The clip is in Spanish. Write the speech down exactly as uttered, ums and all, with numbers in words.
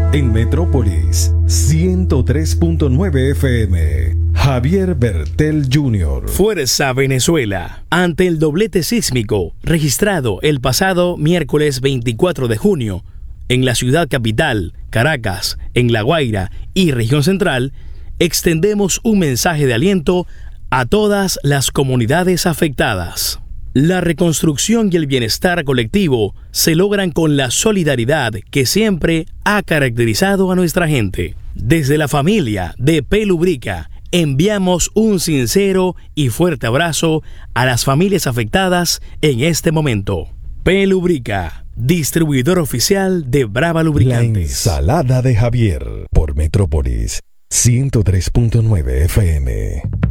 En Metrópolis ciento tres punto nueve F M. Javier Bertel junior Fuerza Venezuela. Ante el doblete sísmico registrado el pasado miércoles veinticuatro de junio en la ciudad capital, Caracas, en La Guaira y región central, extendemos un mensaje de aliento a todas las comunidades afectadas. La reconstrucción y el bienestar colectivo se logran con la solidaridad que siempre ha caracterizado a nuestra gente. Desde la familia de P. Lubrica, enviamos un sincero y fuerte abrazo a las familias afectadas en este momento. P. Lubrica, distribuidor oficial de Brava Lubricantes. La ensalada de Javier por Metrópolis ciento tres punto nueve F M.